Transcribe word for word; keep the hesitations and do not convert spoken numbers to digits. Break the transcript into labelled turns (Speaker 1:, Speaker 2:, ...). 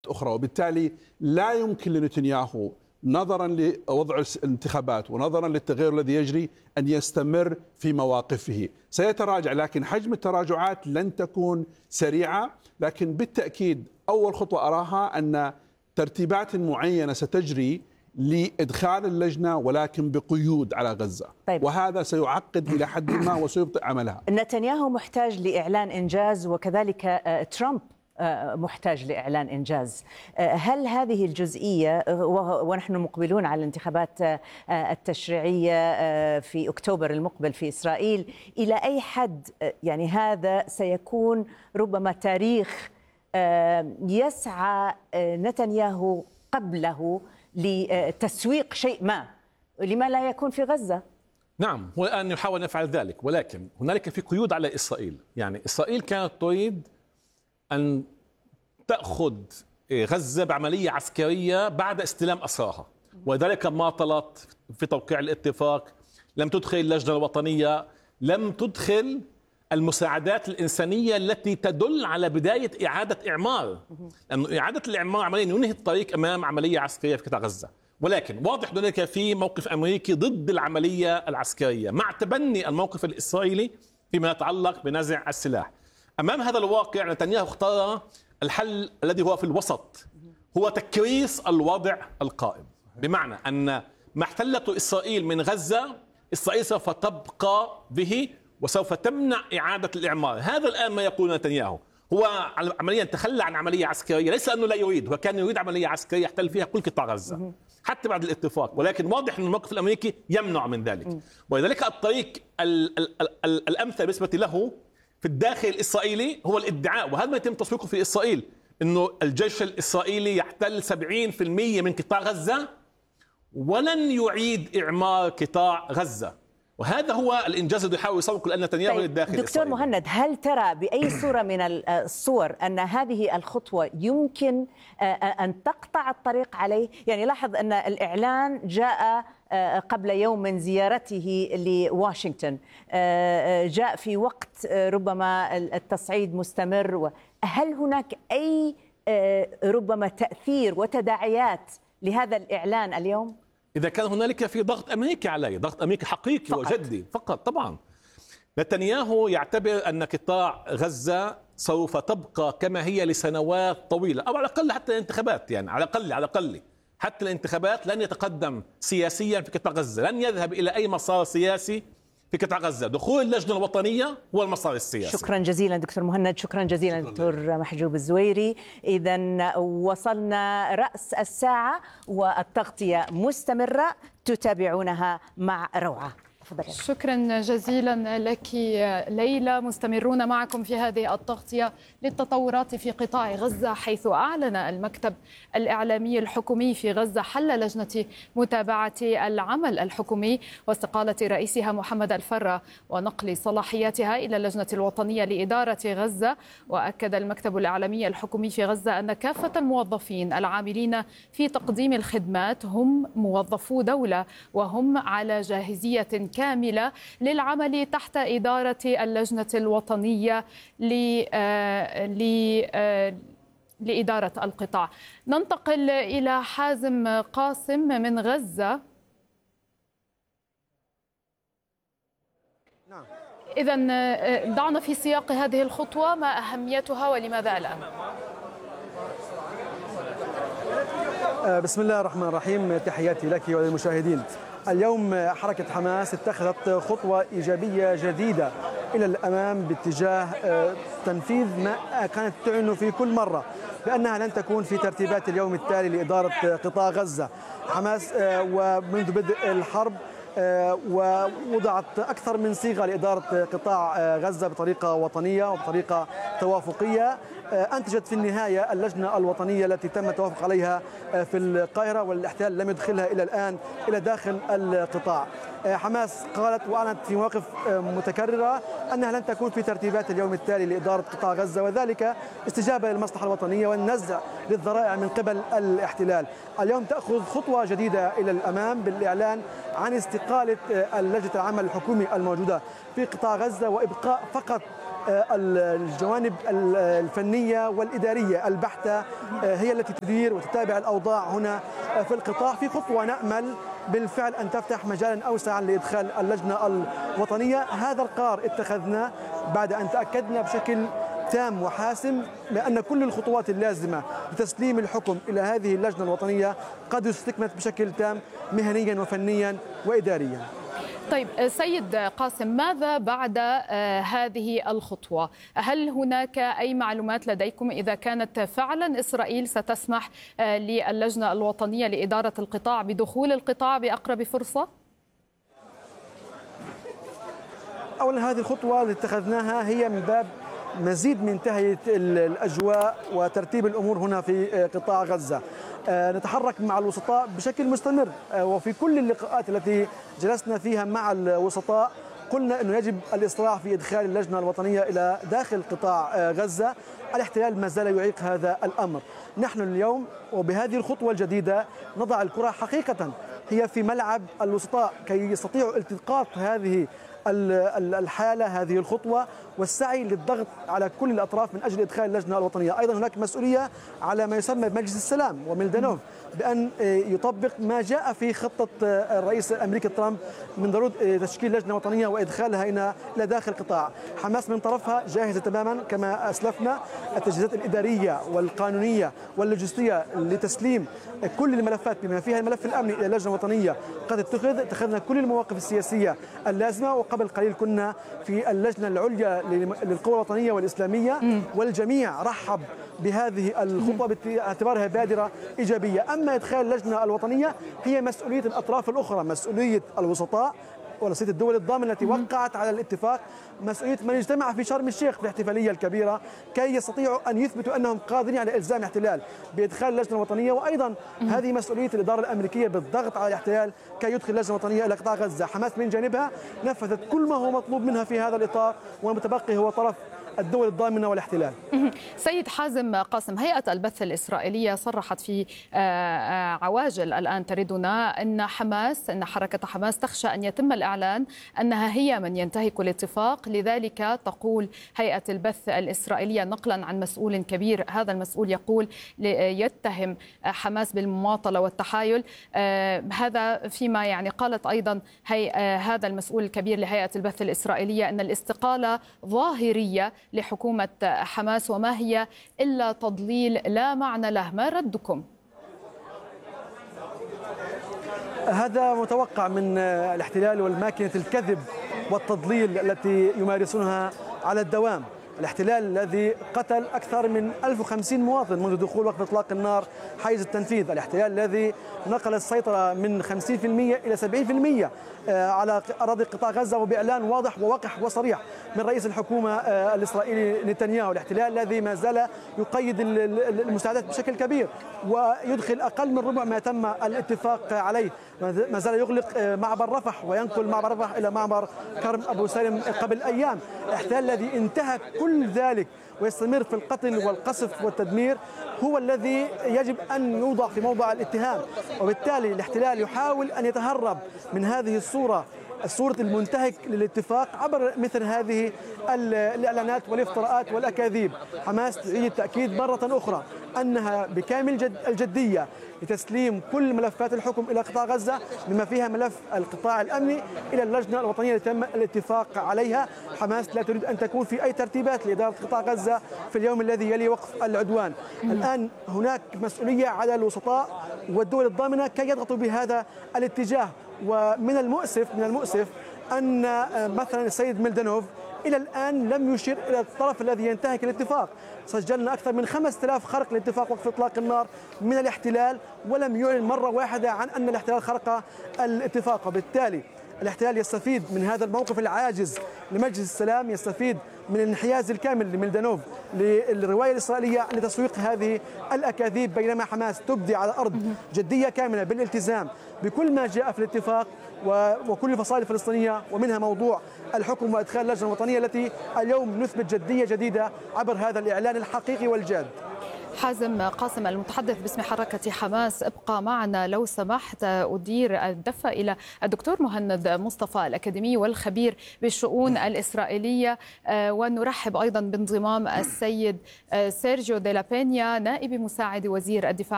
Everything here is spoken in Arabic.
Speaker 1: أخرى، وبالتالي لا يمكن لنتنياهو نظرا لوضع الانتخابات ونظرا للتغير الذي يجري أن يستمر في مواقفه. سيتراجع، لكن حجم التراجعات لن تكون سريعة، لكن بالتأكيد أول خطوة أراها أن ترتيبات معينة ستجري لإدخال اللجنة ولكن بقيود على غزة. طيب. وهذا سيعقد إلى حد ما وسيبطئ عملها.
Speaker 2: نتنياهو محتاج لإعلان إنجاز، وكذلك ترامب محتاج لإعلان إنجاز. هل هذه الجزئية، ونحن مقبلون على الانتخابات التشريعية في أكتوبر المقبل في إسرائيل، إلى أي حد يعني هذا سيكون ربما تاريخ يسعى نتنياهو قبله لتسويق شيء ما لما لا يكون في غزة؟
Speaker 3: نعم، هو الآن يحاول أن يفعل ذلك، ولكن هنالك في قيود على إسرائيل. يعني إسرائيل كانت تريد أن تأخذ غزة بعملية عسكرية بعد استلام أسراها، وذلك ماطلت في توقيع الاتفاق، لم تدخل اللجنة الوطنية، لم تدخل المساعدات الإنسانية التي تدل على بداية إعادة إعمار، لأن إعادة الإعمار عمليا ينهي الطريق أمام عملية عسكرية في قطاع غزة. ولكن واضح هناك في موقف أمريكي ضد العملية العسكرية مع تبني الموقف الإسرائيلي فيما يتعلق بنزع السلاح. أمام هذا الواقع نتنياهو اختار الحل الذي هو في الوسط، هو تكريس الوضع القائم، بمعنى أن ما احتلته إسرائيل من غزة إسرائيل سوف تبقى به وسوف تمنع إعادة الإعمار. هذا الآن ما يقول نتنياهو، هو عمليا تخلى عن عملية عسكرية، ليس أنه لا يريد، هو كان يريد عملية عسكرية يحتل فيها كل قطاع غزة حتى بعد الاتفاق، ولكن واضح أن الموقف الأمريكي يمنع من ذلك. ولذلك الطريق ال ال ال الأمثل بالنسبة له في الداخل الإسرائيلي هو الادعاء، وهذا ما يتم تسويقه في إسرائيل، أنه الجيش الإسرائيلي يحتل سبعين بالمئة من قطاع غزة ولن يعيد إعمار قطاع غزة، وهذا هو الإنجاز الذي يحاول يسوق لأن نتنياهو
Speaker 2: طيب
Speaker 3: للداخل
Speaker 2: دكتور
Speaker 3: الإسرائيلي.
Speaker 2: مهند، هل ترى بأي صورة من الصور أن هذه الخطوة يمكن أن تقطع الطريق عليه؟ يعني لاحظ أن الإعلان جاء قبل يوم من زيارته لواشنطن، جاء في وقت ربما التصعيد مستمر. هل هناك أي ربما تأثير وتداعيات لهذا الإعلان اليوم؟
Speaker 3: إذا كان هنالك في ضغط أمريكي عليه، ضغط أمريكي حقيقي فقط. وجدي فقط. طبعا نتنياهو يعتبر أن قطاع غزة سوف تبقى كما هي لسنوات طويلة، أو على الأقل حتى الانتخابات، يعني على الأقل على الأقل حتى الانتخابات لن يتقدم سياسيا في قطاع غزة، لن يذهب إلى أي مسار سياسي في قطاع غزة. دخول اللجنة الوطنية هو المسار السياسي.
Speaker 2: شكرا جزيلا دكتور مهند، شكرا جزيلا دكتور محجوب الزويري. إذن وصلنا رأس الساعة والتغطية مستمرة تتابعونها مع روعة.
Speaker 4: شكرا جزيلا لك ليلى. مستمرون معكم في هذه التغطية للتطورات في قطاع غزة، حيث أعلن المكتب الإعلامي الحكومي في غزة حل لجنة متابعة العمل الحكومي واستقالة رئيسها محمد الفرة ونقل صلاحياتها إلى اللجنة الوطنية لإدارة غزة. وأكد المكتب الإعلامي الحكومي في غزة أن كافة الموظفين العاملين في تقديم الخدمات هم موظفو دولة، وهم على جاهزية كاملة للعمل تحت إدارة اللجنة الوطنية لإدارة القطاع. ننتقل إلى حازم قاسم من غزة. نعم. إذن دعنا في سياق هذه الخطوة، ما أهميتها ولماذا الآن؟
Speaker 5: بسم الله الرحمن الرحيم، تحياتي لك وللمشاهدين. اليوم حركة حماس اتخذت خطوة إيجابية جديدة إلى الأمام باتجاه تنفيذ ما كانت تعلن في كل مرة بأنها لن تكون في ترتيبات اليوم التالي لإدارة قطاع غزة. حماس ومنذ بدء الحرب ووضعت أكثر من صيغة لإدارة قطاع غزة بطريقة وطنية وبطريقة توافقية، أنتجت في النهاية اللجنة الوطنية التي تم التوافق عليها في القاهرة، والاحتلال لم يدخلها إلى الآن إلى داخل القطاع. حماس قالت وأعلنت في مواقف متكررة أنها لن تكون في ترتيبات اليوم التالي لإدارة قطاع غزة، وذلك استجابة للمصلحة الوطنية والنزع للذرائع من قبل الاحتلال. اليوم تأخذ خطوة جديدة إلى الأمام بالإعلان عن استقالة اللجنة العمل الحكومي الموجودة في قطاع غزة وإبقاء فقط الجوانب الفنية والإدارية البحتة هي التي تدير وتتابع الأوضاع هنا في القطاع، في خطوة نأمل بالفعل أن تفتح مجالا أوسعا لإدخال اللجنة الوطنية. هذا القرار اتخذناه بعد أن تأكدنا بشكل تام وحاسم بأن كل الخطوات اللازمة لتسليم الحكم إلى هذه اللجنة الوطنية قد استكملت بشكل تام مهنيا وفنيا وإداريا.
Speaker 4: طيب سيد قاسم، ماذا بعد هذه الخطوة؟ هل هناك أي معلومات لديكم إذا كانت فعلا إسرائيل ستسمح للجنة الوطنية لإدارة القطاع بدخول القطاع بأقرب فرصة؟
Speaker 5: أولا هذه الخطوة اللي اتخذناها هي من باب مزيد من تهيئة الأجواء وترتيب الأمور هنا في قطاع غزة. نتحرك مع الوسطاء بشكل مستمر، وفي كل اللقاءات التي جلسنا فيها مع الوسطاء قلنا أنه يجب الإسراع في إدخال اللجنة الوطنية إلى داخل قطاع غزة. الاحتلال ما زال يعيق هذا الأمر. نحن اليوم وبهذه الخطوة الجديدة نضع الكرة حقيقة هي في ملعب الوسطاء كي يستطيعوا التقاط هذه الحالة، هذه الخطوة، والسعي للضغط على كل الأطراف من أجل إدخال اللجنة الوطنية. أيضا هناك مسؤولية على ما يسمى بمجلس السلام وميلدانوف بأن يطبق ما جاء في خطة الرئيس الأمريكي ترامب من ضرورة تشكيل لجنة وطنية وإدخالها هنا إلى داخل القطاع. حماس من طرفها جاهزة تماما كما أسلفنا، التجهيزات الإدارية والقانونية واللوجستية لتسليم كل الملفات بما فيها الملف الأمني إلى اللجنة الوطنية قد اتخذ. اتخذنا كل المواقف السياسية اللازمة، وقبل قليل كنا في اللجنة العليا للقوى الوطنية والإسلامية والجميع رحب بهذه الخطوة باعتبارها بادرة إيجابية. أما إدخال اللجنة الوطنية هي مسؤولية الأطراف الأخرى، مسؤولية الوسطاء ورئاسة الدول الضامنة التي وقعت على الاتفاق، مسؤولية من اجتمع في شرم الشيخ في الاحتفالية الكبيرة كي يستطيعوا أن يثبتوا أنهم قادرين على إلزام الاحتلال بإدخال اللجنة الوطنية. وأيضا هذه مسؤولية الإدارة الأمريكية بالضغط على الاحتلال كي يدخل اللجنة الوطنية إلى قطاع غزة. حماس من جانبها نفذت كل ما هو مطلوب منها في هذا الإطار، والمتبقي هو طرف الدول الضامنة والاحتلال.
Speaker 4: سيد حازم قاسم، هيئة البث الإسرائيلية صرحت في عواجل الآن تردنا أن حماس أن حركة حماس تخشى أن يتم الإعلان أنها هي من ينتهك الاتفاق، لذلك تقول هيئة البث الإسرائيلية نقلا عن مسؤول كبير، هذا المسؤول يقول يتهم حماس بالمماطلة والتحايل. هذا فيما يعني قالت أيضا هي هذا المسؤول الكبير لهيئة البث الإسرائيلية أن الاستقالة ظاهرية لحكومة حماس وما هي إلا تضليل لا معنى له. ما ردكم؟
Speaker 5: هذا متوقع من الاحتلال والماكينة الكذب والتضليل التي يمارسونها على الدوام. الاحتلال الذي قتل أكثر من ألف وخمسين مواطن منذ دخول وقف إطلاق النار حيز التنفيذ، الاحتلال الذي نقل السيطرة من خمسين بالمئة إلى سبعين بالمئة على أراضي قطاع غزة وبإعلان واضح ووقح وصريح من رئيس الحكومة الإسرائيلي نتنياهو. الاحتلال الذي ما زال يقيد المساعدات بشكل كبير ويدخل أقل من ربع ما تم الاتفاق عليه، ما زال يغلق معبر رفح وينقل معبر رفح إلى معبر كرم أبو سالم قبل أيام. الاحتلال الذي انتهك كل ذلك ويستمر في القتل والقصف والتدمير هو الذي يجب أن يوضع في موضع الاتهام، وبالتالي الاحتلال يحاول أن يتهرب من هذه الصورة، الصورة المنتهك للاتفاق، عبر مثل هذه الإعلانات والافتراءات والأكاذيب. حماس تعيد التأكيد مرة أخرى أنها بكامل جد الجدية لتسليم كل ملفات الحكم إلى قطاع غزة بما فيها ملف القطاع الأمني إلى اللجنة الوطنية التي تم الاتفاق عليها. حماس لا تريد أن تكون في أي ترتيبات لإدارة قطاع غزة في اليوم الذي يلي وقف العدوان. الآن هناك مسؤولية على الوسطاء والدول الضامنة كي يضغطوا بهذا الاتجاه. ومن المؤسف من المؤسف أن مثلا السيد ميلدانوف إلى الآن لم يشير إلى الطرف الذي ينتهك الاتفاق. سجلنا أكثر من خمسة آلاف خرق لاتفاق وقف إطلاق النار من الاحتلال، ولم يعلن مرة واحدة عن أن الاحتلال خرق الاتفاق. وبالتالي الاحتلال يستفيد من هذا الموقف العاجز لمجلس السلام، يستفيد من الانحياز الكامل لميلدانوف للرواية الإسرائيلية لتسويق هذه الأكاذيب، بينما حماس تبدي على الأرض جدية كاملة بالالتزام بكل ما جاء في الاتفاق وكل الفصائل الفلسطينية، ومنها موضوع الحكم وإدخال اللجنة الوطنية التي اليوم نثبت جدية جديدة عبر هذا الإعلان الحقيقي والجاد.
Speaker 4: حازم قاسم المتحدث باسم حركة حماس، ابقى معنا لو سمحت. أدير الدفة إلى الدكتور مهند مصطفى الأكاديمي والخبير بالشؤون الإسرائيلية، ونرحب أيضا بانضمام السيد سيرجيو دي لا بينيا نائب مساعد وزير الدفاع